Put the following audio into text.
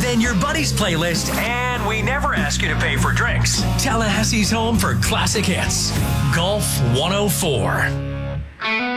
than your buddy's playlist, and we never ask you to pay for drinks. Tallahassee's home for classic hits. Golf 104.